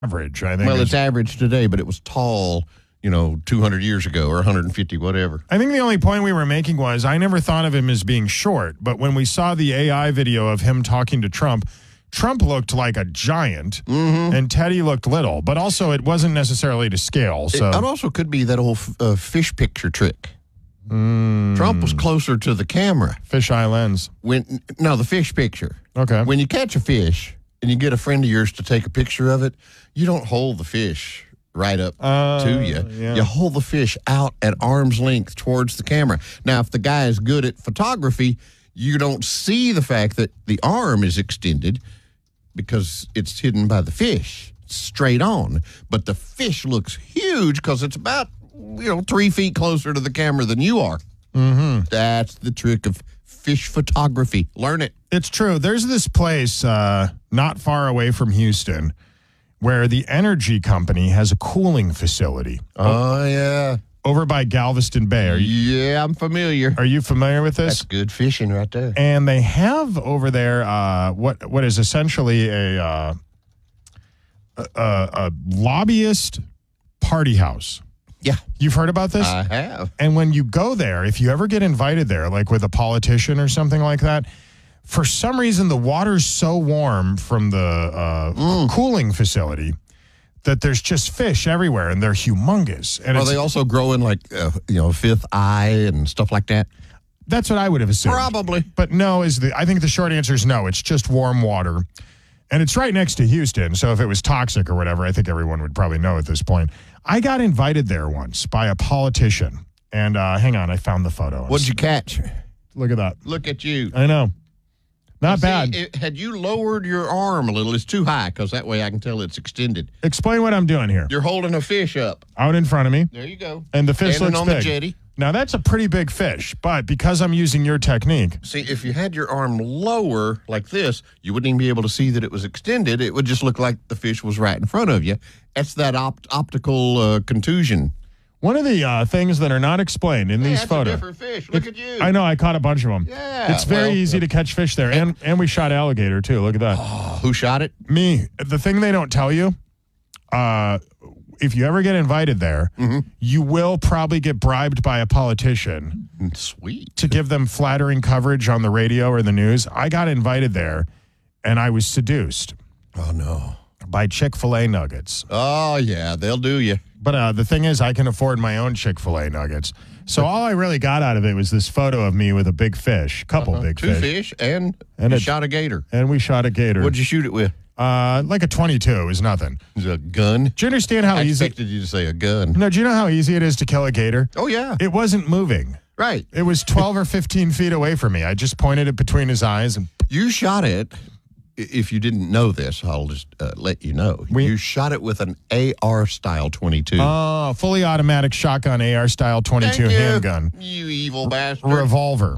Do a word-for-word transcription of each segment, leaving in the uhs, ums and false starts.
Average, I think. Well, is- it's average today, but it was tall, you know, two hundred years ago or one hundred fifty, whatever. I think the only point we were making was I never thought of him as being short, but when we saw the A I video of him talking to Trump, Trump looked like a giant, Mm-hmm. and Teddy looked little, but also it wasn't necessarily to scale. So It, it also could be that old uh, fish picture trick. Mm. Trump was closer to the camera. Fisheye lens. When no, the fish picture. Okay. When you catch a fish and you get a friend of yours to take a picture of it, you don't hold the fish right up Uh, to you. yeah. You hold the fish out at arm's length towards the camera. Now, if the guy is good at photography, you don't see the fact that the arm is extended because it's hidden by the fish straight on. But the fish looks huge because it's about, you know, three feet closer to the camera than you are. Mm-hmm. That's the trick of fish photography. Learn it. It's true. There's this place uh, not far away from Houston where the energy company has a cooling facility Oh, yeah. over by Galveston Bay. Are you, Yeah, I'm familiar. are you familiar with this? That's good fishing right there. And they have over there uh, what what is essentially a, uh, a, a a lobbyist party house. Yeah, You've heard about this? I have. And when you go there, if you ever get invited there, like with a politician or something like that, for some reason the water's so warm from the uh, Mm. cooling facility that there's just fish everywhere, and they're humongous. And Are it's, they also growing like, uh, you know, fifth eye and stuff like that? that's what I would have assumed. Probably. But no, is the I think the short answer is no. It's just warm water. And it's right next to Houston, so if it was toxic or whatever, I think everyone would probably know at this point. I got invited there once by a politician. And uh, hang on, I found the photo. What'd you catch? Look at that. Look at you. I know. Not See, bad. it- had you lowered your arm a little, it's too high because that way I can tell it's extended. Explain what I'm doing here. You're holding a fish up. Out in front of me, There you go. and the fish Standing looks on big. the jetty. Now, that's a pretty big fish, but because I'm using your technique, See, if you had your arm lower like this, you wouldn't even be able to see that it was extended. It would just look like the fish was right in front of you. That's that opt- optical uh, contusion. one of the uh, things that are not explained in Hey, these that's photos. a different fish. Look at you. I know, I caught a bunch of them. Yeah, It's very well, easy to catch fish there. And, and we shot alligator, too. Look at that. Oh, who shot it? Me, the thing they don't tell you, uh, if you ever get invited there, Mm-hmm. you will probably get bribed by a politician Sweet. to give them flattering coverage on the radio or the news. I got invited there, and I was seduced Oh, no. by Chick-fil-A nuggets. Oh, yeah, they'll do you. But uh, the thing is, I can afford my own Chick-fil-A nuggets. So all I really got out of it was this photo of me with a big fish, couple big Two fish. fish, and, And you a- shot a gator. And we shot a gator. What'd you shoot it with? Uh, like a twenty-two is nothing. Is it a gun? Do you understand how I easy? expected you to say a gun. No, do you know how easy it is to kill a gator? Oh, yeah. It wasn't moving. Right. It was twelve or fifteen feet away from me. I just pointed it between his eyes, and You shot it. I- If you didn't know this, I'll just uh, let you know. We- you shot it with an A R style twenty-two. oh, fully automatic shotgun A R style twenty-two Thank you, handgun You evil bastard. revolver.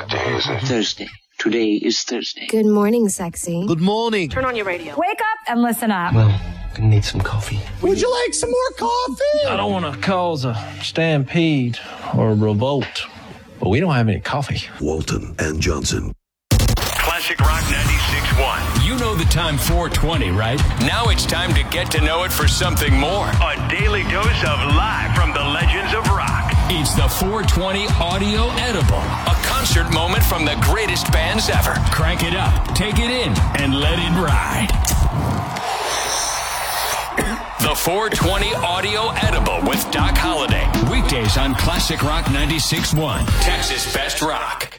Thursday. Today is Thursday. Good morning, sexy. Good morning. Turn on your radio. Wake up and listen up. Well, gonna need some coffee. Would you like some more coffee? I don't want to cause a stampede or a revolt, but we don't have any coffee. Walton and Johnson. Classic Rock ninety-six point one. You know the time four twenty, right? Now it's time to get to know it for something more. A daily dose of live from the legends of rock. It's the four twenty Audio Edible, a concert moment from the greatest bands ever. Crank it up, take it in, and let it ride. The four twenty Audio Edible with Doc Holliday. Weekdays on Classic Rock ninety-six point one. Texas Best Rock.